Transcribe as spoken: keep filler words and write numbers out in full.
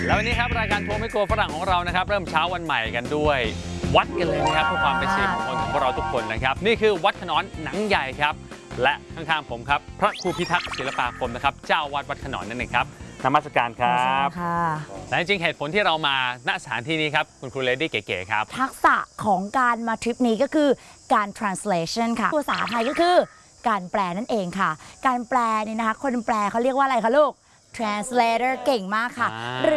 แล้ววันนี้ครับรายการทัวร์ไม่กลัวฝรั่งของเรานะครับเริ่มเช้าวันใหม่กันด้วยวัดกันเลยนะครับเพื่อความเป็นสิริมงคลของพวกเราทุกคนนะครับนี่คือวัดขนอนหนังใหญ่ครับและข้างๆผมครับพระครูพิทักษ์ศิลปาคมนะครับเจ้าวัดวัดขนอนนั่นเองครับนมัสการครับและจริงๆเหตุผลที่เรามาณสถานที่นี้ครับคุณครูเลดี้เก๋ๆครับทักษะของการมาทริปนี้ก็คือการ translation ค่ะภาษาไทยก็คือการแปลนั่นเองค่ะการแปลนี่นะคะคนแปลเขาเรียกว่าอะไรคะลูก translator เก่งมากค่ะ